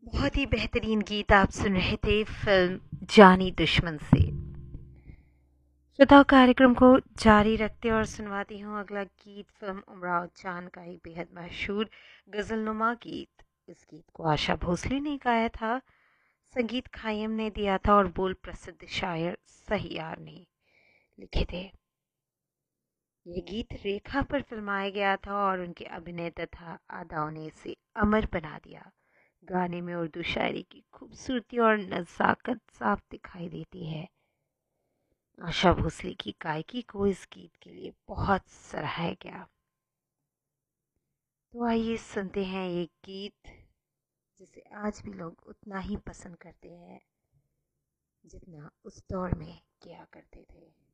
बहुत ही बेहतरीन गीत आप सुन रहे थे फिल्म जानी दुश्मन से। श्रोताओं, कार्यक्रम को जारी रखते और सुनवाती हूँ अगला गीत फिल्म उमराव जान का एक बेहद मशहूर गजलनुमा गीत। इस गीत को आशा भोसले ने गाया था, संगीत खयाम ने दिया था और बोल प्रसिद्ध शायर सहियार ने लिखे थे। यह गीत रेखा पर फिल्माया गया था और उनके अभिनय तथा अदाओं ने इसे अमर बना दिया। गाने में उर्दू शायरी की खूबसूरती और नज़ाकत साफ दिखाई देती है। आशा भोसले की गायकी को इस गीत के लिए बहुत सराहा गया। तो आइए सुनते हैं एक गीत जिसे आज भी लोग उतना ही पसंद करते हैं जितना उस दौर में किया करते थे।